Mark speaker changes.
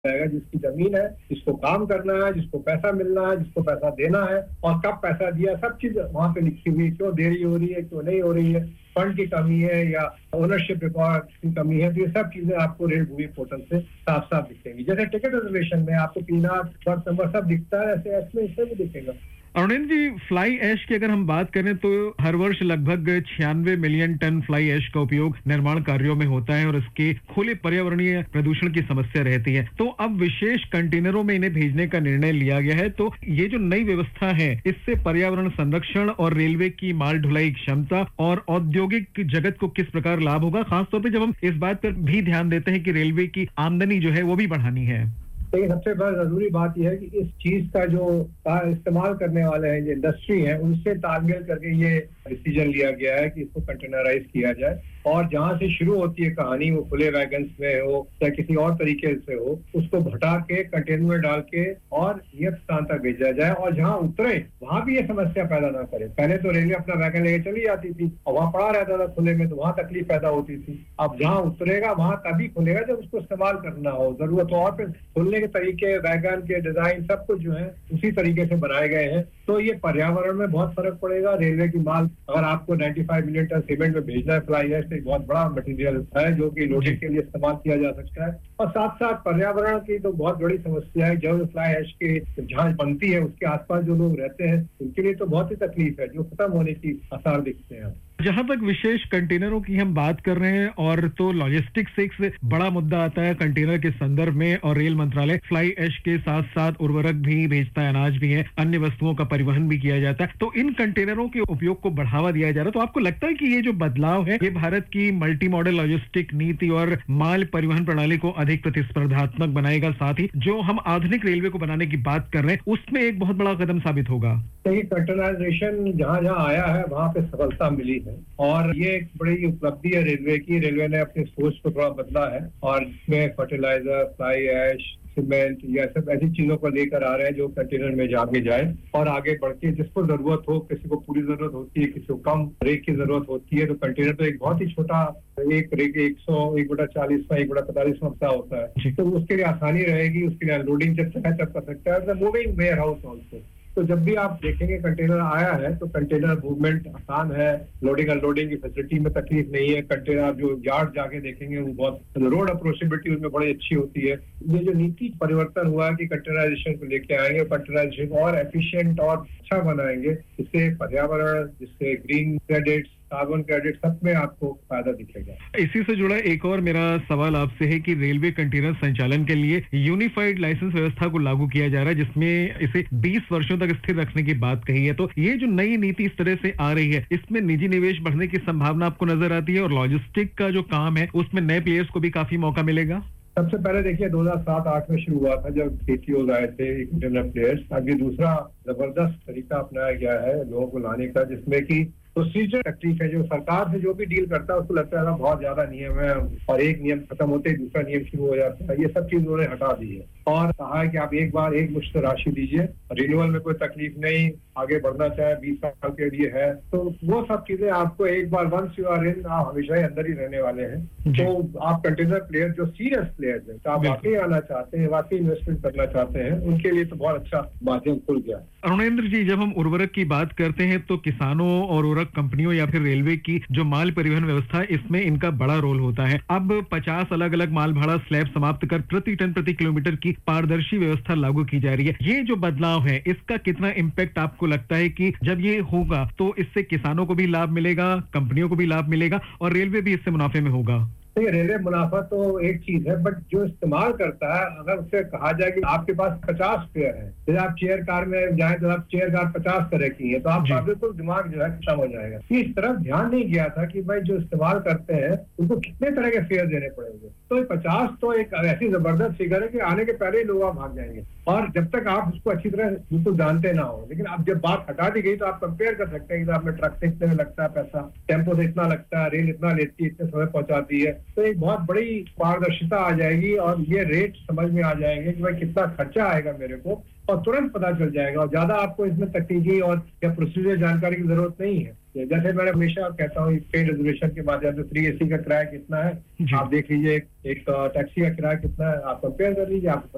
Speaker 1: जाएगा। जिसकी जमीन है, जिसको काम करना है, जिसको पैसा मिलना है, जिसको पैसा देना है और कब पैसा दिया, सब चीज वहाँ पे लिखी हुई, क्यों देरी हो रही है, क्यों नहीं हो रही है, फंड की कमी है या ओनरशिप रिकॉर्ड की कमी है, तो ये सब चीजें आपको रेल भूमि पोर्टल से साफ साफ दिखेंगी। जैसे टिकट रिजर्वेशन में आपको पीना, बर्थ नंबर सब दिखता है, ऐसे इसमें इससे भी दिखेगा।
Speaker 2: अरुणेंद्र जी, फ्लाई ऐश की अगर हम बात करें तो हर वर्ष लगभग 96 मिलियन टन फ्लाई ऐश का उपयोग निर्माण कार्यों में होता है और इसके खुले पर्यावरणीय प्रदूषण की समस्या रहती है। तो अब विशेष कंटेनरों में इन्हें भेजने का निर्णय लिया गया है। तो ये जो नई व्यवस्था है, इससे पर्यावरण संरक्षण और रेलवे की माल ढुलाई क्षमता और औद्योगिक जगत को किस प्रकार लाभ होगा, खासतौर पर जब हम इस बात पर भी ध्यान देते हैं कि रेलवे की आमदनी जो है वो भी बढ़ानी है।
Speaker 1: लेकिन सबसे बड़ा जरूरी बात यह है कि इस चीज का जो इस्तेमाल करने वाले हैं, जो इंडस्ट्री है, उनसे तालमेल करके ये डिसीजन लिया गया है कि इसको कंटेनराइज किया जाए और जहां से शुरू होती है कहानी, वो खुले वैगन्स में हो या किसी और तरीके से हो, उसको भटा के कंटेनर में डाल के और नियत स्थान तक भेजा जाए और जहां उतरे वहां भी ये समस्या पैदा ना करे। पहले तो रेलवे अपना वैगन लेके चली जाती थी और वहां पड़ा रहता था खुले में, तो वहां तकलीफ पैदा होती थी। अब जहां उतरेगा वहां तभी खुलेगा जब उसको इस्तेमाल करना हो, जरूरत हो। और फिर खुलने के तरीके, वैगन के डिजाइन, सब कुछ जो है उसी तरीके से बनाए गए हैं। तो ये पर्यावरण में बहुत फर्क पड़ेगा। रेलवे की माल अगर आपको 95 मिलियन टन सीमेंट में भेजना है, फ्लाई ऐश एक बहुत बड़ा मटेरियल है जो कि लोडिंग के लिए इस्तेमाल किया जा सकता है। और साथ साथ पर्यावरण की तो बहुत बड़ी समस्या है। जो फ्लाई ऐश की जहां बनती है उसके आसपास जो लोग रहते हैं उनके लिए तो बहुत ही तकलीफ है, जो खत्म होने की आसार दिखते हैं।
Speaker 2: जहां तक विशेष कंटेनरों की हम बात कर रहे हैं, और तो लॉजिस्टिक्स एक बड़ा मुद्दा आता है कंटेनर के संदर्भ में, और रेल मंत्रालय फ्लाई ऐश के साथ साथ उर्वरक भी भेजता है, अनाज भी है, अन्य वस्तुओं का परिवहन भी किया जाता है। तो इन कंटेनरों के उपयोग को बढ़ावा दिया जा रहा है। तो आपको लगता है कि ये जो बदलाव है, ये भारत की मल्टी मॉडल लॉजिस्टिक नीति और माल परिवहन प्रणाली को अधिक प्रतिस्पर्धात्मक बनाएगा, साथ ही जो हम आधुनिक रेलवे को बनाने की बात कर रहे हैं उसमें एक बहुत बड़ा कदम साबित होगा?
Speaker 1: ये कंटेनराइजेशन जहां जहां आया है वहां पे सफलता मिली है और ये एक बड़ी उपलब्धि है रेलवे की। रेलवे ने अपनी सोच को थोड़ा बदला है और इसमें फर्टिलाइजर, फ्लाई ऐश, सीमेंट, या सब ऐसी चीजों को लेकर आ रहे हैं जो कंटेनर में जाके जाए और आगे बढ़ के जिसको जरूरत हो, किसी को पूरी जरूरत होती है, किसी को कम रेक की जरूरत होती है, तो कंटेनर तो एक बहुत ही छोटा, एक रेक 100, 1/40, 1/45 सा होता है, तो उसके लिए आसानी रहेगी। उसके लिए अनलोडिंग जब चाहे तब कर सकता है। मूविंग वेयर हाउस ऑल्सो, तो जब भी आप देखेंगे कंटेनर आया है तो कंटेनर मूवमेंट आसान है, लोडिंग अनलोडिंग की फैसिलिटी में तकलीफ नहीं है। कंटेनर आप जो यार्ड जाके देखेंगे वो बहुत, रोड अप्रोचेबिलिटी उसमें बड़ी अच्छी होती है। ये जो नीति परिवर्तन हुआ है कि कंटेनराइजेशन को लेके आएंगे, कंटेनराइजेशन और एफिशिएंट और अच्छा बनाएंगे, इससे पर्यावरण, जिससे ग्रीन क्रेडिट्स, कार्बन क्रेडिट, सब में आपको फायदा दिखेगा।
Speaker 2: इसी से जुड़ा एक और मेरा सवाल आपसे है कि रेलवे कंटेनर संचालन के लिए यूनिफाइड लाइसेंस व्यवस्था को लागू किया जा रहा है, जिसमें इसे 20 वर्षों तक स्थिर रखने की बात कही है। तो ये जो नई नीति इस तरह से आ रही है, इसमें निजी निवेश बढ़ने की संभावना आपको नजर आती है और लॉजिस्टिक का जो काम है उसमें नए प्लेयर्स को भी काफी मौका मिलेगा?
Speaker 1: सबसे पहले देखिए 2007-8 में शुरू हुआ था जब पीटीओ आए थे इंटरनल प्लेयर्स। अब ये दूसरा जबरदस्त तरीका अपनाया गया है लोगों को लाने का, जिसमें कि प्रोसीजर तकलीफ है। जो सरकार से जो भी डील करता है उसको लगता है ना बहुत ज्यादा नियम है और एक नियम खत्म होते ही दूसरा नियम शुरू हो जाता है। ये सब चीज उन्होंने हटा दी है और कहा है कि आप एक बार एक मुश्त राशि दीजिए, रिन्यूअल में कोई तकलीफ नहीं, आगे बढ़ना चाहे 20 साल के लिए है, तो वो सब चीजें आपको एक बार वंस यू आर इन, आप हमेशा ही अंदर ही रहने वाले हैं। तो आप कंटेनर प्लेयर जो सीरियस प्लेयर्स हैं, तो आप वाकई आना चाहते हैं, वाकई इन्वेस्टमेंट करना चाहते हैं, उनके लिए तो बहुत अच्छा माध्यम खुल गया।
Speaker 2: अरुणेंद्र जी, जब हम उर्वरक की बात करते हैं तो किसानों और उर्वरक कंपनियों या फिर रेलवे की जो माल परिवहन व्यवस्था है, इसमें इनका बड़ा रोल होता है। अब 50 अलग अलग माल भाड़ा स्लैब समाप्त कर प्रति टन प्रति किलोमीटर की पारदर्शी व्यवस्था लागू की जा रही है। ये जो बदलाव है, इसका कितना इम्पैक्ट आपको लगता है कि जब ये होगा तो इससे किसानों को भी लाभ मिलेगा, कंपनियों को भी लाभ मिलेगा और रेलवे भी इससे मुनाफे में होगा?
Speaker 1: रेलवे मुनाफा तो एक चीज है, बट जो इस्तेमाल करता है, अगर उससे कहा जाए कि आपके पास 50 पेयर है, जैसे आप चेयर कार में जाए तो आप चेयर कार 50 तरह की है, तो आप बिल्कुल दिमाग जो है खत्म हो जाएगा। इस तरफ ध्यान नहीं गया था कि भाई जो इस्तेमाल करते हैं उनको कितने तरह के फेयर देने पड़ेंगे। तो 50 तो एक ऐसी जबरदस्त फिगर है कि आने के पहले ही लोग आप भाग जाएंगे, और जब तक आप उसको अच्छी तरह बिल्कुल जानते ना हो। लेकिन अब जब बात हटा दी गई तो आप कंपेयर कर सकते हैं कि आपने ट्रक से इतने में लगता है पैसा, टेम्पो से इतना लगता है, रेल इतना लेती है, इतने समय पहुंचाती है, तो एक बहुत बड़ी पारदर्शिता आ जाएगी और ये रेट समझ में आ जाएंगे कि भाई कितना खर्चा आएगा मेरे को, और तुरंत पता चल जाएगा। और ज्यादा आपको इसमें तकनीकी और या प्रोसीजर जानकारी की जरूरत नहीं है। जैसे मैं हमेशा कहता हूँ, ट्रेन रिजर्वेशन के माध्यम से 3 AC का किराया कितना है, आप देख लीजिए, एक टैक्सी का किराया कितना है, आप कंपेयर कर लीजिए, आपको